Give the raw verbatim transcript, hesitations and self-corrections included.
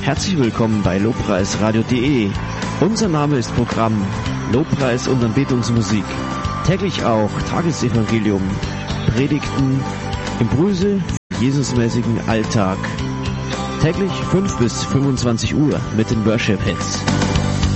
Herzlich willkommen bei lobpreisradio punkt de. Unser Name ist Programm Lobpreis und Anbetungsmusik. Täglich auch Tagesevangelium, Predigten, Impulse, Jesusmäßigen Alltag. Täglich fünf bis fünfundzwanzig Uhr mit den Worship Hits.